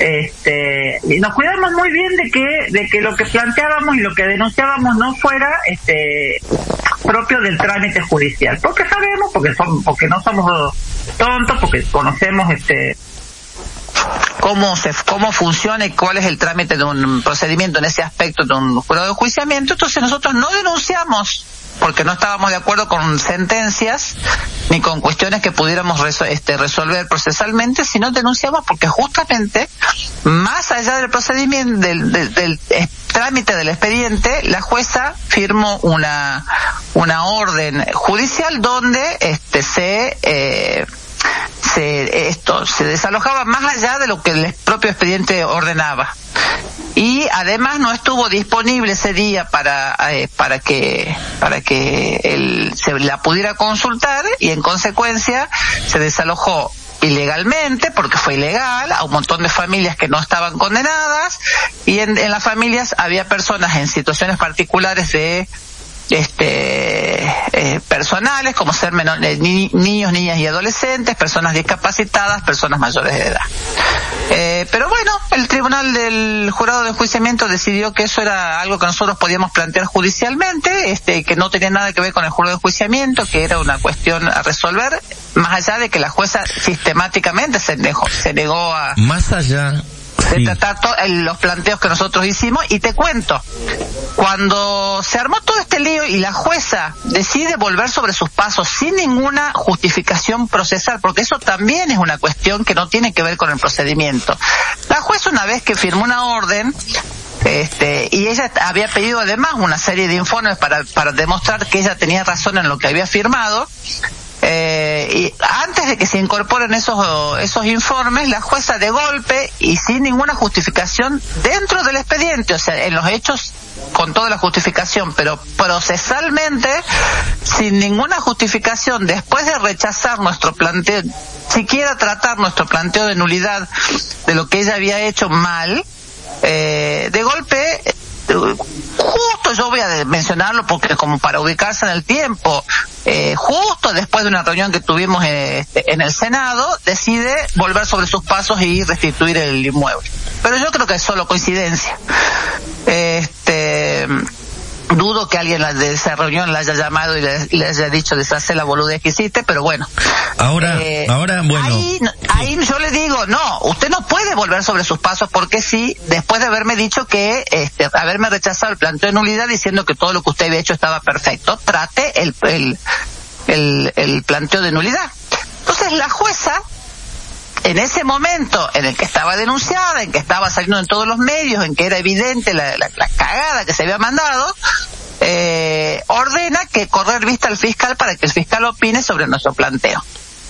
y nos cuidamos muy bien de que lo que planteábamos y lo que denunciábamos no fuera propio del trámite judicial, porque sabemos, porque no somos tontos, porque conocemos cómo funciona y cuál es el trámite de un procedimiento en ese aspecto de un jurado de enjuiciamiento. Entonces nosotros no denunciamos porque no estábamos de acuerdo con sentencias ni con cuestiones que pudiéramos resolver procesalmente, sino denunciamos porque justamente más allá del procedimiento del trámite del expediente, la jueza firmó una orden judicial donde se desalojaba más allá de lo que el propio expediente ordenaba, y además no estuvo disponible ese día para que se la pudiera consultar, y en consecuencia se desalojó ilegalmente, porque fue ilegal, a un montón de familias que no estaban condenadas, y en las familias había personas en situaciones particulares de personales, como ser niños, niñas y adolescentes, personas discapacitadas, personas mayores de edad. Pero bueno, el tribunal del jurado de enjuiciamiento decidió que eso era algo que nosotros podíamos plantear judicialmente, que no tenía nada que ver con el jurado de enjuiciamiento, que era una cuestión a resolver, más allá de que la jueza sistemáticamente se negó a... Más allá... de tratar los planteos que nosotros hicimos. Y te cuento, cuando se armó todo este lío y la jueza decide volver sobre sus pasos sin ninguna justificación procesal, porque eso también es una cuestión que no tiene que ver con el procedimiento, la jueza, una vez que firmó una orden, y ella había pedido además una serie de informes para demostrar que ella tenía razón en lo que había firmado, y antes de que se incorporen esos informes, la jueza de golpe y sin ninguna justificación dentro del expediente, o sea, en los hechos con toda la justificación, pero procesalmente sin ninguna justificación, después de rechazar nuestro planteo, siquiera tratar nuestro planteo de nulidad de lo que ella había hecho mal, de golpe, justo, yo voy a mencionarlo porque como para ubicarse en el tiempo, justo después de una reunión que tuvimos en el Senado, decide volver sobre sus pasos y restituir el inmueble. Pero yo creo que es solo coincidencia. Dudo que alguien de esa reunión la haya llamado y le haya dicho deshacer la boludez que hiciste, pero bueno. Ahora, bueno. Ahí yo le digo, no, usted no puede volver sobre sus pasos, porque sí, después de haberme dicho que, haberme rechazado el planteo de nulidad diciendo que todo lo que usted había hecho estaba perfecto, trate el planteo de nulidad. Entonces la jueza, en ese momento en el que estaba denunciada, en que estaba saliendo en todos los medios, en que era evidente la cagada que se había mandado, ordena que correr vista al fiscal para que el fiscal opine sobre nuestro planteo.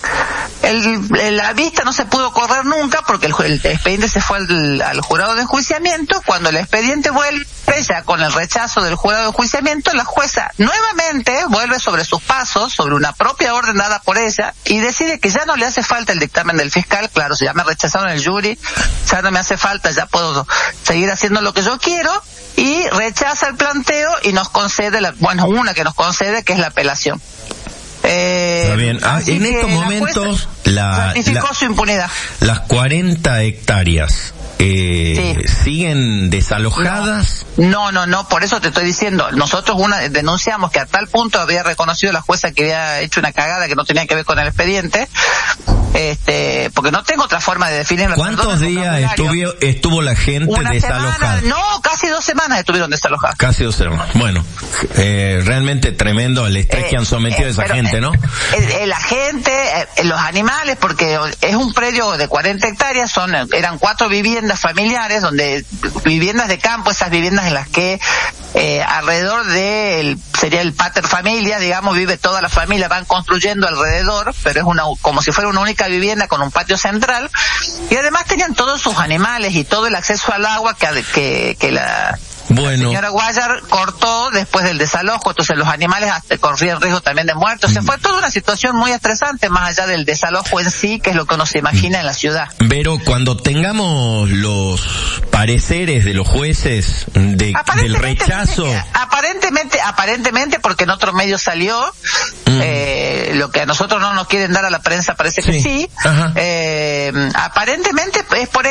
La vista no se pudo correr nunca porque el expediente se fue al jurado de enjuiciamiento. Cuando el expediente vuelve, ya con el rechazo del jurado de enjuiciamiento, la jueza nuevamente vuelve sobre sus pasos, sobre una propia orden dada por ella, y decide que ya no le hace falta el dictamen del fiscal. Claro, si ya me rechazaron el jury, ya no me hace falta, ya puedo seguir haciendo lo que yo quiero, y rechaza el planteo y nos concede una que nos concede, que es la apelación. Está bien. En estos momentos ratificó su impunidad. Las 40 hectáreas siguen desalojadas. No, por eso te estoy diciendo, nosotros denunciamos que a tal punto había reconocido la jueza que había hecho una cagada que no tenía que ver con el expediente, porque no tengo otra forma de definirlo. ¿Cuántos días estuvo la gente desalojada? Casi 2 semanas estuvieron desalojadas. Casi 2 semanas. Bueno, realmente tremendo el estrés que han sometido a esa gente, ¿no? La gente, los animales, porque es un predio de 40 hectáreas, eran 4 viviendas familiares, viviendas de campo, esas viviendas en las que alrededor sería el pater familia, digamos, vive toda la familia, van construyendo alrededor, pero es como si fuera una única vivienda con un patio central, y además tenían todos sus animales y todo el acceso al agua que la señora Guayar cortó después del desalojo. Entonces los animales corrían riesgo también de muerte. Se fue toda una situación muy estresante, más allá del desalojo en sí, que es lo que uno se imagina en la ciudad. Pero cuando tengamos los pareceres de los jueces del rechazo... Aparentemente, porque en otro medio salió, lo que a nosotros no nos quieren dar a la prensa parece que sí. Aparentemente es por